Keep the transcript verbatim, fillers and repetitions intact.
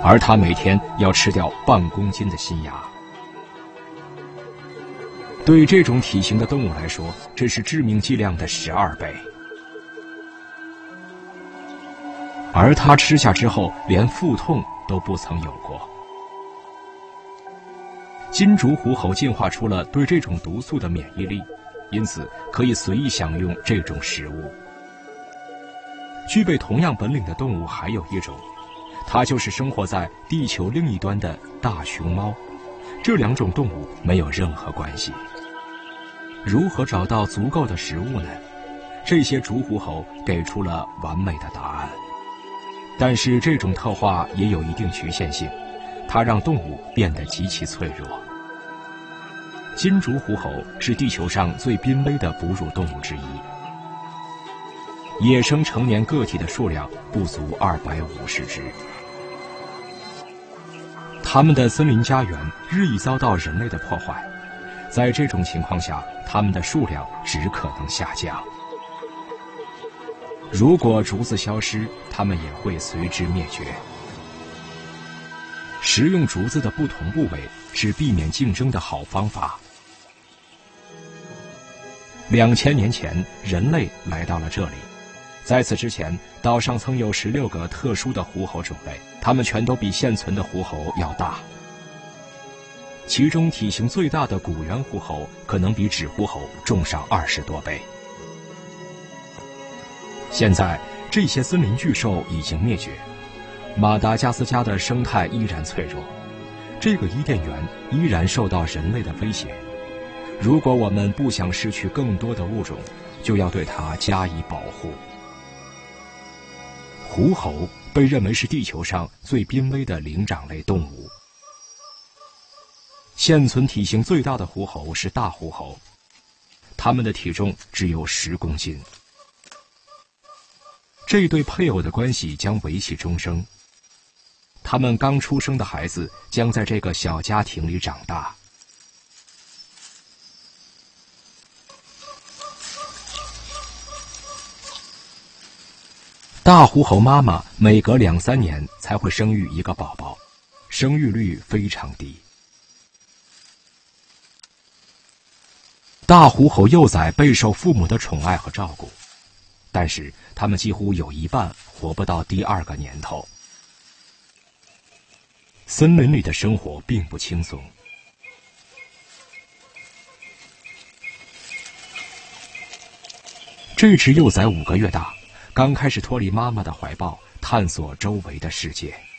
而它每天要吃掉半公斤的新芽。对这种体型的动物来说，这是致命剂量的十二倍。而它吃下之后，连腹痛都不曾有过。金竹狐猴进化出了对这种毒素的免疫力，因此可以随意享用这种食物。具备同样本领的动物还有一种，它就是生活在地球另一端的大熊猫。这两种动物没有任何关系。如何找到足够的食物呢？这些竹狐猴给出了完美的答案。但是这种特化也有一定局限性，它让动物变得极其脆弱。金竹狐猴是地球上最濒危的哺乳动物之一，野生成年个体的数量不足二百五十只。它们的森林家园日益遭到人类的破坏，在这种情况下，它们的数量只可能下降。如果竹子消失，它们也会随之灭绝。食用竹子的不同部位是避免竞争的好方法。两千年前，人类来到了这里。在此之前，岛上曾有十六个特殊的狐猴种类，它们全都比现存的狐猴要大。其中体型最大的古猿狐猴可能比纸狐猴重上二十多倍。现在，这些森林巨兽已经灭绝，马达加斯加的生态依然脆弱，这个伊甸园依然受到人类的威胁。如果我们不想失去更多的物种，就要对它加以保护。狐猴被认为是地球上最濒危的灵长类动物。现存体型最大的狐猴是大狐猴，它们的体重只有十公斤。这对配偶的关系将维系终生，他们刚出生的孩子将在这个小家庭里长大。大狐猴妈妈每隔两三年才会生育一个宝宝，生育率非常低。大狐猴幼崽备受父母的宠爱和照顾，但是他们几乎有一半活不到第二个年头。森林里的生活并不轻松。这只幼崽五个月大，刚开始脱离妈妈的怀抱，探索周围的世界。